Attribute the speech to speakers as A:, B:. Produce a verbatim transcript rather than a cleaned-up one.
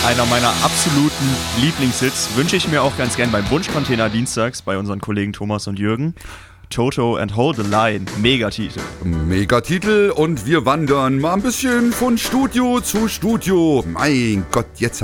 A: Einer meiner absoluten Lieblingshits. Wünsche ich mir auch ganz gern beim Wunschcontainer dienstags bei unseren Kollegen Thomas und Jürgen. Toto and Hold the Line. Megatitel.
B: Megatitel und wir wandern mal ein bisschen von Studio zu Studio. Mein Gott, jetzt